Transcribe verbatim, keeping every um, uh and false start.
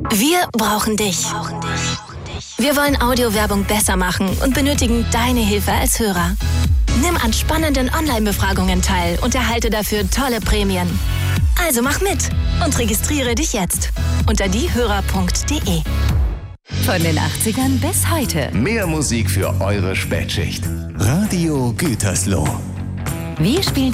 Wir brauchen dich. Wir wollen Audiowerbung besser machen und benötigen deine Hilfe als Hörer. Nimm an spannenden Online-Befragungen teil und erhalte dafür tolle Prämien. Also mach mit und registriere dich jetzt unter diehörer punkt de. Von den achtzigern bis heute. Mehr Musik für eure Spätschicht. Radio Gütersloh. Wir spielen